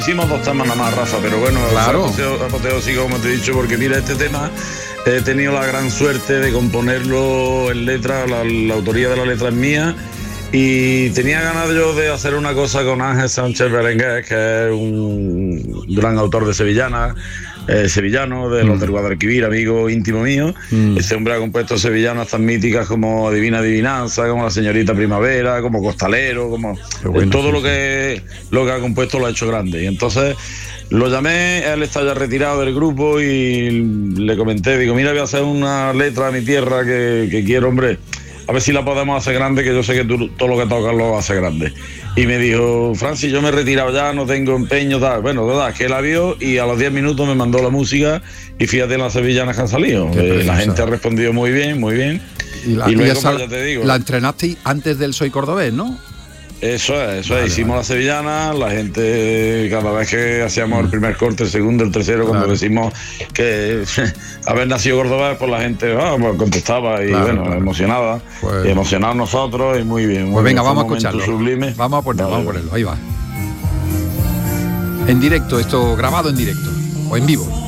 Hicimos 2 temas nada más, Rafa, pero bueno, claro. Apoteósico, como te he dicho, porque mira, este tema he tenido la gran suerte de componerlo en letra, la autoría de la letra es mía, y tenía ganas yo de hacer una cosa con Ángel Sánchez Berenguer, que es un gran autor de sevillano, de los del Guadalquivir, amigo íntimo mío. Este hombre ha compuesto sevillanas tan míticas como Divina Adivinanza, como La Señorita Primavera, como Costalero, como todo lo que ha compuesto lo ha hecho grande. Y entonces lo llamé, él está ya retirado del grupo y le comenté, digo, mira, voy a hacer una letra a mi tierra que quiero, hombre, a ver si la podemos hacer grande, que yo sé que tú todo lo que tocas lo haces grande. Y me dijo, Francis, yo me he retirado ya, no tengo empeño, tal. Bueno, verdad, que la vio y a los 10 minutos me mandó la música y fíjate en las sevillanas que han salido. La gente ha respondido muy bien, muy bien. Y luego, esa, ya te digo, la entrenaste antes del Soy Cordobés, ¿no? Eso es. Hicimos la sevillana, la gente, cada vez que hacíamos el primer corte, el segundo, el tercero, cuando decimos que haber nacido cordobés, pues la gente pues contestaba y emocionada. Pues, y emocionados nosotros y muy bien. Pues venga, vamos a escucharlo. Sublime. Vamos a ponerlo, ahí va. En directo, esto grabado en directo o en vivo.